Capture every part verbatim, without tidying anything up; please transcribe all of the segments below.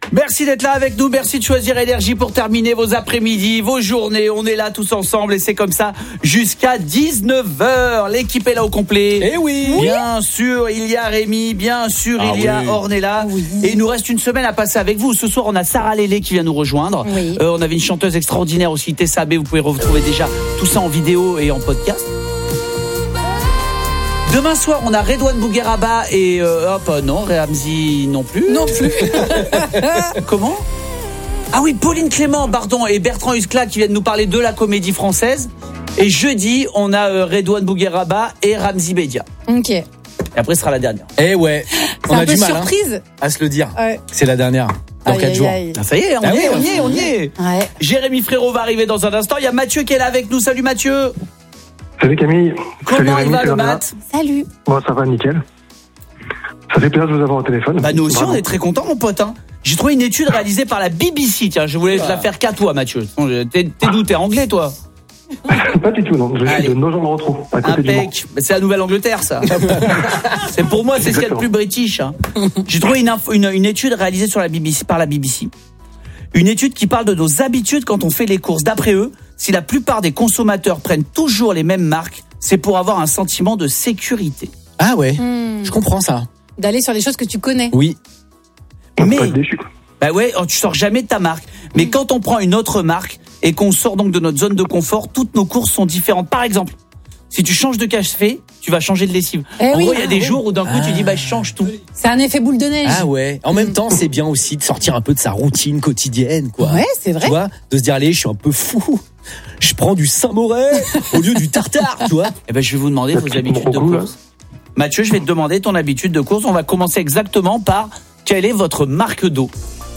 Merci d'être là avec nous, merci de choisir Énergie pour terminer vos après-midi, vos journées. On est là tous ensemble et c'est comme ça jusqu'à dix-neuf heures. L'équipe est là au complet. Eh oui. Bien sûr, il y a Rémi, bien sûr, ah il y a oui. Ornella. Oui. Et il nous reste une semaine à passer avec vous. Ce soir, on a Sarah Lélé qui vient nous rejoindre. Oui. Euh, on avait une chanteuse extraordinaire aussi, Tessa B. Vous pouvez retrouver déjà tout ça en vidéo et en podcast. Demain soir, on a Redouane Bougueraba et euh, hop, non, Ramzy non plus. Non plus. Comment ? Ah oui, Pauline Clément, pardon, et Bertrand Huskla qui viennent nous parler de la comédie française. Et jeudi, on a euh, Redouane Bougueraba et Ramzy Bedia. Ok. Et après, ce sera la dernière. Eh ouais, C'est on un a peu du mal surprise. hein, à se le dire. Ouais. C'est la dernière, dans Aïe, quatre aïe, jours. aïe. Ah, ça y est, on Ah y oui, est, on y est, on y est. Ouais. Jérémy Frérot va arriver dans un instant. Il y a Mathieu qui est là avec nous. Salut Mathieu. Salut Camille. Comment Salut il Rémi, va salut le Ornella. mat ? Salut. Moi ça va nickel. Ça fait plaisir de vous avoir au téléphone. Bah nous aussi, Vraiment. on est très contents, mon pote. Hein. J'ai trouvé une étude réalisée par la B B C. Tiens, je voulais la faire qu'à toi, Mathieu. T'es, t'es d'où ? T'es anglais, toi ? Pas du tout, non. Je Allez. suis de Nogent-le-Rotrou, à côté du Mans. Impec. C'est la Nouvelle-Angleterre, ça. C'est pour moi, c'est ce qu'il y a de plus british. Hein. J'ai trouvé une, info, une, une étude réalisée sur la B B C, par la B B C. Une étude qui parle de nos habitudes quand on fait les courses. D'après eux, si la plupart des consommateurs prennent toujours les mêmes marques, c'est pour avoir un sentiment de sécurité. Ah ouais, Hmm. je comprends ça. D'aller sur les choses que tu connais. Oui. On peut Mais pas être déçu, quoi. bah ouais, tu sors jamais de ta marque. Mais Mm. quand on prend une autre marque et qu'on sort donc de notre zone de confort, toutes nos courses sont différentes. Par exemple, si tu changes de café, tu vas changer de lessive. Eh en oui. gros, il y a des Ah jours où d'un coup tu dis bah je change tout. C'est un effet boule de neige. Ah ouais. En même temps, c'est bien aussi de sortir un peu de sa routine quotidienne, quoi. Ouais, c'est vrai. Tu vois, de se dire allez, je suis un peu fou. Je prends du Saint-Moret au lieu du tartare, tu vois. Eh ben je vais vous demander La vos petite habitudes de Morocco, là. course. Mathieu, je vais te demander ton habitude de course. On va commencer exactement par quelle est votre marque d'eau ?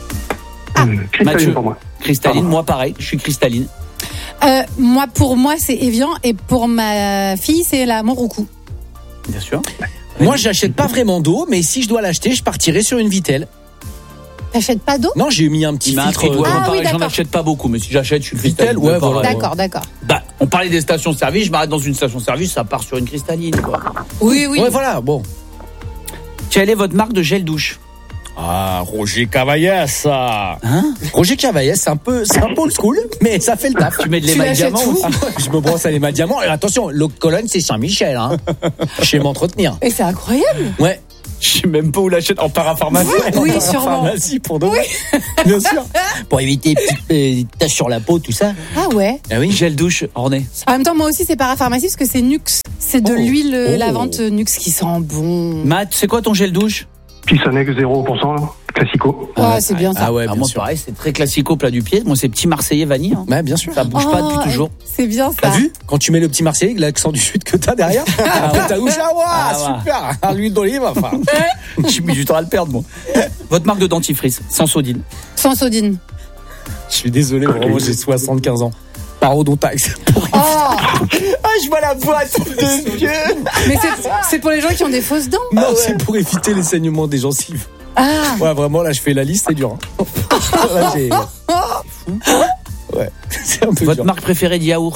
Hum, Cristalline Mathieu. pour moi. Cristalline, Pardon. moi pareil, je suis cristalline. Euh, moi, pour moi, c'est Evian et pour ma fille, c'est la Monroucou. Bien sûr. Moi, j'achète pas vraiment d'eau, mais si je dois l'acheter, je partirai sur une Vittel. T'achètes pas d'eau ? Non, j'ai mis un petit Il m'a un filtre. frigo, euh, Ah pareil, oui, j'en d'accord. achète pas beaucoup, mais si j'achète, je suis Vittel, cristalline. ouais, Pareil. voilà. D'accord, d'accord. Bah, on parlait des stations-service, je m'arrête dans une station-service, ça part sur une cristalline, quoi. Oui, oui. Ouais, voilà, bon. Quelle est votre marque de gel douche ? Ah, Roger Cavaillès, ça. Hein ? Roger Cavaillès, c'est un peu, c'est un peu old school, mais ça fait le taf. Tu mets de Tu l'émail l'achètes diamant où aussi. Je me brosse à l'émail diamant. Et attention, l'eau de Cologne, c'est Saint-Michel, hein. Je sais m'entretenir. Et c'est incroyable. Ouais. Je sais même pas où l'achète, en parapharmacie. Oui, En sûrement. pharmacie, pour de vrai. Bien sûr. Pour éviter les petites euh, taches sur la peau, tout ça. Ah ouais. Ah oui. Gel douche, orné. En même temps, moi aussi, c'est parapharmacie parce que c'est Nux. C'est de Oh. l'huile euh, Oh. lavante Nux qui sent bon. Matt, c'est quoi ton gel douche ? Pissanex zéro pour cent, là. Classico. Ah, c'est bien ça. Ah ouais, Ah, bien moi, sûr. pareil, c'est très classico plat du pied. Moi, c'est petit Marseillais vanille. Hein. Ouais, bien sûr. Ça bouge pas Oh, depuis toujours. C'est bien T'as ça. vu quand tu mets le petit Marseillais, l'accent du sud que t'as derrière. Après ta bouche, ah ouais, Ah ouais. super. Ah, l'huile d'olive, enfin. J'ai mis du temps à le perdre, moi. Votre marque de dentifrice, sans sodine. Sans sodine. Je suis désolé, vraiment, j'ai soixante-quinze ans. Parodontax. Oh, Ah, je vois la boîte de Dieu. mais c'est- c'est pour les gens qui ont des fausses dents. Non, c'est pour éviter les saignements des gencives. Ah. Ouais, vraiment, là, je fais la liste, c'est dur. Hein. Là, j'ai... Ouais, c'est un peu Votre dur. marque préférée de yaourt ?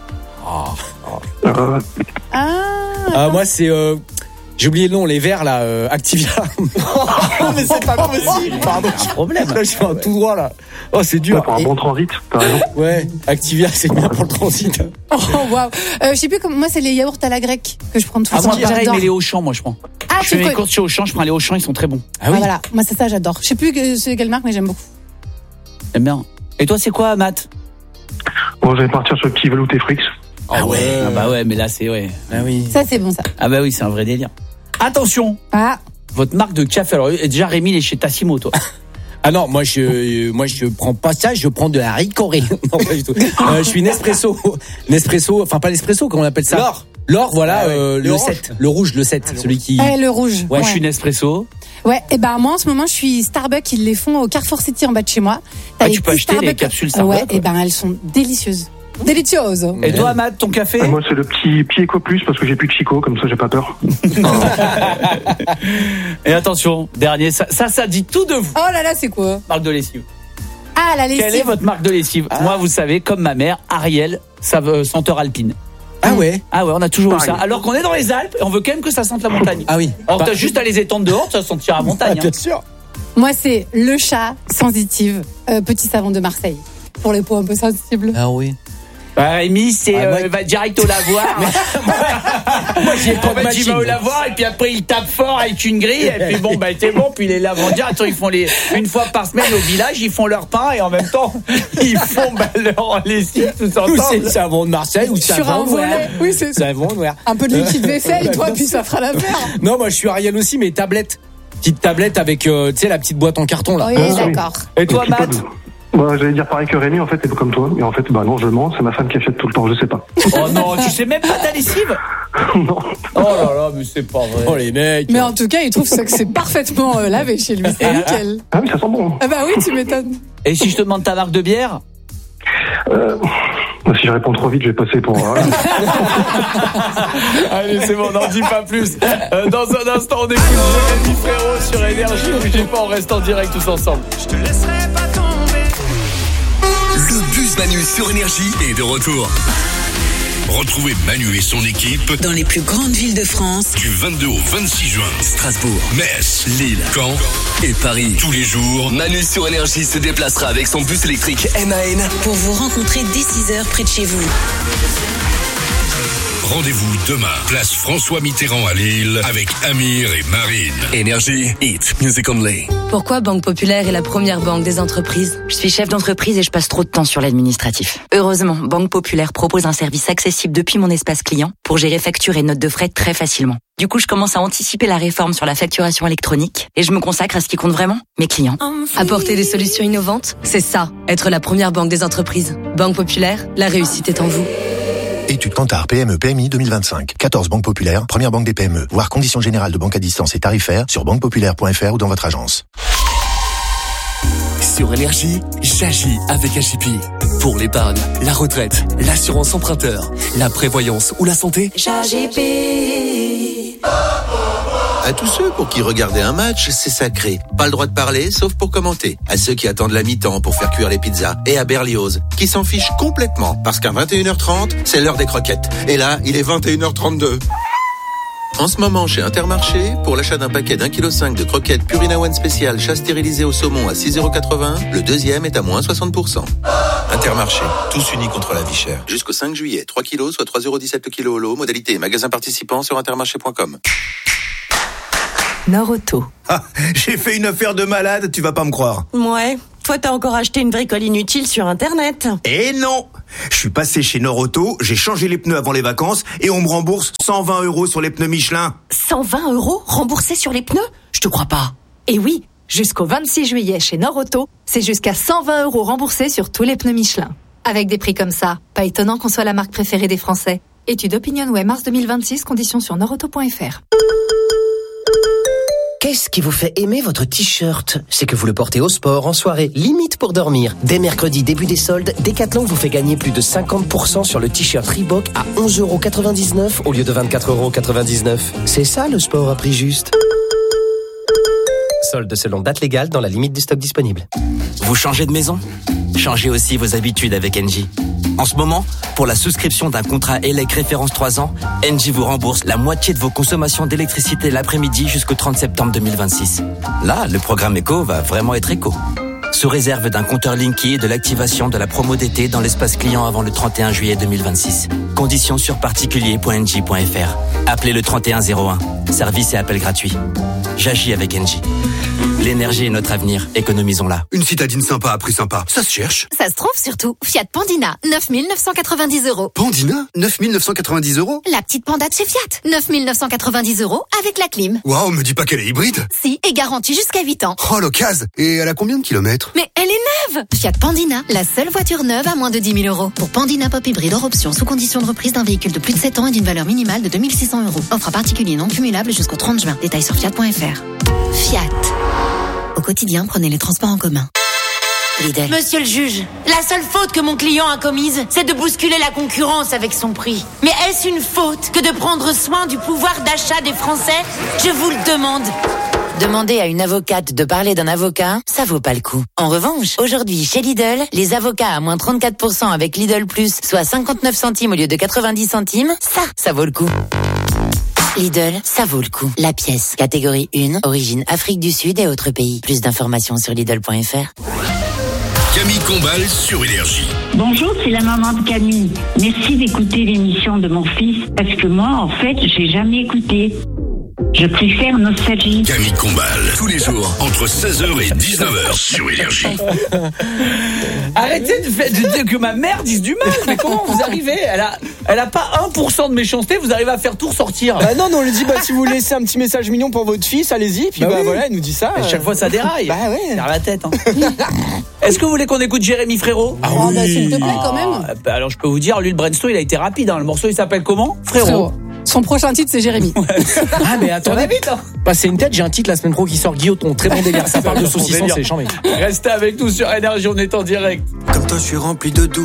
Euh, Ah. Ah, moi, c'est... Euh... J'ai oublié le nom, les verts, là, euh, Activia. Mais c'est pas possible, pardon. Un problème. Là, je fais un tout droit, là. Oh, c'est ouais, dur. pour un Et- bon transit, t'as raison. Ouais, Activia, c'est bien pour le transit. Oh waouh. Euh, je sais plus comment. Moi, c'est les yaourts à la grecque que je prends tout Ah, le moi, temps. pareil, J'adore. mais les Auchan, moi, je prends. Ah, Je tu fais mes peux. courses chez Auchan, je prends les Auchan, ils sont très bons. Ah oui. Ah, voilà. Moi, c'est ça, j'adore. Je sais plus que c'est quelle marque, mais j'aime beaucoup. J'aime bien. Et toi, c'est quoi, Matt ? Bon, je vais partir sur le petit velouté Frix. Ah ouais. Ah bah ouais, mais là, c'est ouais. Ah oui. Ça, c'est bon, ça. Ah bah oui, c'est un vrai délire. Attention, Ah. votre marque de café. Alors, déjà, Rémi, il est chez Tassimo, toi. Ah non, moi je, euh, moi je prends pas ça, je prends de la ricorée. Non, pas du tout. Euh, je suis Nespresso, Nespresso, enfin pas Nespresso, comment on appelle ça ? L'or. L'or, voilà, Ah ouais. euh, Le le orange. sept, le rouge, le sept, celui qui. Ah, le rouge. Ouais, je suis Nespresso. Ouais, et ben moi en ce moment je suis Starbucks, ils les font au Carrefour City en bas de chez moi. T'as Ah, les tu peux petits acheter les Starbucks. capsules Starbucks, Ouais, ouais. et ben elles sont délicieuses. Délicieuses. Et toi, Matt, ton café ? Et moi, c'est le petit Pieco Plus parce que j'ai plus de Chico, comme ça, j'ai pas peur. Et attention, dernier, ça, ça, ça dit tout de vous. Oh là là, c'est quoi ? Marque de lessive. Ah, la lessive. Quelle est votre marque de lessive ? Moi, vous savez, comme ma mère, Ariel, ça veut senteur alpine. Ah ouais. Ah ouais, on a toujours eu Pareil. ça. Alors qu'on est dans les Alpes et on veut quand même que ça sente la montagne. Ah oui. Alors Bah, t'as juste à les étendre dehors, ça sentira la ah, montagne. bien hein. sûr. Moi, c'est le chat sensitive, euh, petit savon de Marseille. Pour les peaux un peu sensibles. Ah oui. Bah, Rémi, c'est Ah, moi- euh, va direct au lavoir. Moi, j'ai pas En de fait, il machine. va au lavoir et puis après il tape fort avec une grille et puis bon bah c'est bon, puis les lavandiers, attends, ils font les une fois par semaine au village, ils font leur pain et en même temps ils font bah, leur lessive tous Ou c'est ensemble. le savon de Marseille ou Sur savon un volet. noir. Oui, c'est ça. Savon noir. Un peu de liquide vaisselle, toi, puis ça fera l'affaire. Non, moi je suis Ariel aussi, mais tablette. Petite tablette avec, euh, tu sais, la petite boîte en carton là. Oui, Ah, oui. d'accord. Et toi, Matt? Bah, j'allais dire pareil que Rémi, en fait, et comme toi. Et en fait, bah non, je mens, c'est ma femme qui achète tout le temps, je sais pas. Oh non, tu sais même pas ta lessive? Non. Oh là là, mais c'est pas vrai. Oh les mecs. Mais en tout cas, il trouve ça que c'est parfaitement euh, lavé chez lui. C'est nickel. Ah oui, ça sent bon. Ah bah oui, tu m'étonnes. Et si je te demande ta marque de bière? Euh, bah, si je réponds trop vite, je vais passer pour... euh, Allez, c'est bon, n'en dis pas plus. Euh, dans un instant, on écoute Jérémy Frérot sur Énergie. Bougez pas, on reste en direct tous ensemble. Je te laisserai pas tomber. Le bus Manu sur Énergie est de retour. Retrouvez Manu et son équipe Dans les plus grandes villes de France, du vingt-deux au vingt-six juin. Strasbourg, Metz, Lille, Caen et Paris. Tous les jours, Manu sur Énergie se déplacera avec son bus électrique M A N. pour vous rencontrer dès six heures près de chez vous. rendez-vous demain. Place François Mitterrand à Lille avec Amir et Marine. Énergie, Hit, Music Only. Pourquoi Banque Populaire est la première banque des entreprises ? Je suis chef d'entreprise et je passe trop de temps sur l'administratif. Heureusement, Banque Populaire propose un service accessible depuis mon espace client pour gérer factures et notes de frais très facilement. Du coup, je commence à anticiper la réforme sur la facturation électronique et je me consacre à ce qui compte vraiment, mes clients. Apporter des solutions innovantes, c'est ça, être la première banque des entreprises. Banque Populaire, la réussite est en vous. Étude Kantar P M E P M I deux mille vingt-cinq. quatorze banques populaires, première banque des P M E. Voir conditions générales de banque à distance et tarifaires sur banque populaire point f r ou dans votre agence. Sur Énergie, j'agis avec A J P. Pour l'épargne, la retraite, l'assurance emprunteur, la prévoyance ou la santé, J'agis. À tous ceux pour qui regarder un match, c'est sacré. Pas le droit de parler, sauf pour commenter. À ceux qui attendent la mi-temps pour faire cuire les pizzas. Et à Berlioz, qui s'en fichent complètement. Parce qu'à vingt et une heures trente, c'est l'heure des croquettes. Et là, il est vingt et une heures trente-deux. En ce moment, chez Intermarché, pour l'achat d'un paquet d'un kilo cinq de croquettes Purina One spécial chat stérilisé au saumon à six euros quatre-vingts, le deuxième est à moins soixante pour cent. Intermarché, tous unis contre la vie chère. Jusqu'au cinq juillet, trois kilos, soit trois euros dix-sept le kilo au lot. Modalité, magasin participant sur intermarché point com. Nord-Auto. Ah, j'ai fait une affaire de malade, tu vas pas me croire. Ouais, toi t'as encore acheté une bricole inutile sur Internet. Eh non! Je suis passé chez Nord-Auto, j'ai changé les pneus avant les vacances et on me rembourse cent vingt euros sur les pneus Michelin. cent vingt euros remboursés sur les pneus? Je te crois pas. Et oui, jusqu'au vingt-six juillet chez Nord-Auto, c'est jusqu'à cent vingt euros remboursés sur tous les pneus Michelin. Avec des prix comme ça, pas étonnant qu'on soit la marque préférée des Français. Étude OpinionWay mars deux mille vingt-six, conditions sur nordauto point f r. Qu'est-ce qui vous fait aimer votre t-shirt? C'est que vous le portez au sport, en soirée, limite pour dormir. Dès mercredi, début des soldes, Decathlon vous fait gagner plus de cinquante pour cent sur le t-shirt Reebok à onze euros quatre-vingt-dix-neuf au lieu de vingt-quatre euros quatre-vingt-dix-neuf. C'est ça le sport à prix juste. Solde selon date légale dans la limite du stock disponible. Vous changez de maison? Changez aussi vos habitudes avec Engie. En ce moment, pour la souscription d'un contrat E L E C référence trois ans, Engie vous rembourse la moitié de vos consommations d'électricité l'après-midi jusqu'au trente septembre deux mille vingt-six. Là, le programme éco va vraiment être éco. Sous réserve d'un compteur Linky et de l'activation de la promo d'été dans l'espace client avant le trente et un juillet deux mille vingt-six. Conditions sur particulier point engie point f r. Appelez le trente et un zéro un. Service et appel gratuit. J'agis avec Engie. L'énergie est notre avenir, économisons-la. Une citadine sympa à prix sympa, ça se cherche. Ça se trouve surtout. Fiat Pandina, neuf mille neuf cent quatre-vingt-dix euros. Pandina, neuf mille neuf cent quatre-vingt-dix euros. La petite panda de chez Fiat, neuf mille neuf cent quatre-vingt-dix euros avec la clim. Waouh, me dis pas qu'elle est hybride. Si, et garantie jusqu'à huit ans. Oh, l'occasion. Et elle a combien de kilomètres? Mais elle est neuve. Fiat Pandina, la seule voiture neuve à moins de dix mille euros. Pour Pandina Pop Hybride hors option, sous condition de reprise d'un véhicule de plus de sept ans et d'une valeur minimale de deux mille six cents euros. Offre à particulier non cumulable jusqu'au trente juin. Détails sur fiat point f r. Fiat. Au quotidien, prenez les transports en commun. Lidl. Monsieur le juge, la seule faute que mon client a commise, c'est de bousculer la concurrence avec son prix. Mais est-ce une faute que de prendre soin du pouvoir d'achat des Français? Je vous le demande. Demander à une avocate de parler d'un avocat, ça vaut pas le coup. En revanche, aujourd'hui, chez Lidl, les avocats à moins trente-quatre pour cent avec Lidl Plus, soit cinquante-neuf centimes au lieu de quatre-vingt-dix centimes, ça, ça vaut le coup. Lidl, ça vaut le coup. La pièce, catégorie un, origine Afrique du Sud et autres pays. Plus d'informations sur Lidl point F R. Camille Combal sur Énergie. Bonjour, c'est la maman de Camille. Merci d'écouter l'émission de mon fils, parce que moi, en fait, j'ai jamais écouté. Je préfère Nostalgie. Camille Combal, tous les jours, entre seize heures et dix-neuf heures sur Énergie. Arrêtez de, faire, de dire que ma mère dise du mal. Mais comment vous arrivez? Elle a, elle a pas un pour cent de méchanceté, vous arrivez à faire tout ressortir. Bah non, non, on lui dit, bah si vous laissez un petit message mignon pour votre fils, allez-y. Puis bah, bah oui. Voilà, elle nous dit ça. Et chaque fois, ça déraille. Bah ouais. Derrière la tête. Hein. Est-ce que vous voulez qu'on écoute Jérémy Frérot? Ah oui. Bah, s'il te plaît, quand même. Ah, bah, alors, je peux vous dire, lui, le brainstorm, il a été rapide. Hein. Le morceau, il s'appelle comment? Frérot. Frérot. Son prochain titre, c'est Jérémy. Ah, mais attendez, vite, hein. Passez une tête, j'ai un titre la semaine pro qui sort Guilloton. Très bon délire. Ça parle de saucisson, c'est chambé. Restez avec nous sur Énergie, on est en direct. Comme toi, je suis rempli de doutes.